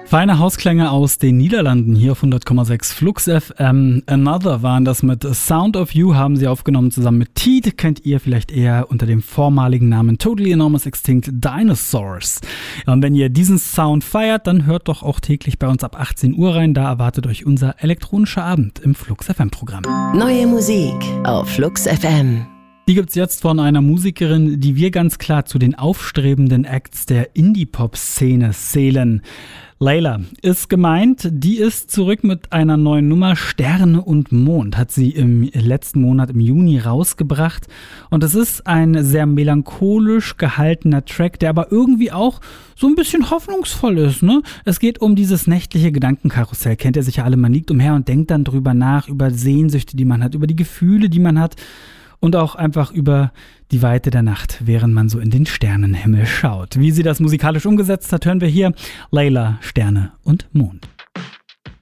Feine Hausklänge aus den Niederlanden hier auf 100,6 Flux FM. Another waren das mit Sound of You, haben sie aufgenommen zusammen mit Teed. Kennt ihr vielleicht eher unter dem vormaligen Namen Totally Enormous Extinct Dinosaurs. Ja, und wenn ihr diesen Sound feiert, dann hört doch auch täglich bei uns ab 18 Uhr rein. Da erwartet euch unser elektronischer Abend im Flux FM Programm. Neue Musik auf Flux FM. Die gibt's jetzt von einer Musikerin, die wir ganz klar zu den aufstrebenden Acts der Indie-Pop-Szene zählen. Layla ist gemeint, die ist zurück mit einer neuen Nummer. Sterne und Mond hat sie im letzten Monat im Juni rausgebracht. Und es ist ein sehr melancholisch gehaltener Track, der aber irgendwie auch so ein bisschen hoffnungsvoll ist, ne? Es geht um dieses nächtliche Gedankenkarussell. Kennt ihr sicher alle, man liegt umher und denkt dann drüber nach, über Sehnsüchte, die man hat, über die Gefühle, die man hat. Und auch einfach über die Weite der Nacht, während man so in den Sternenhimmel schaut. Wie sie das musikalisch umgesetzt hat, hören wir hier. Layla, Sterne und Mond.